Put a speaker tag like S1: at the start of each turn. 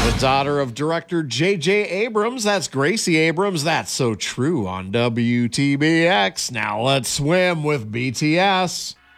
S1: The daughter of director J.J. Abrams, that's Gracie Abrams. That's So True on WTBX. Now let's swim with BTS.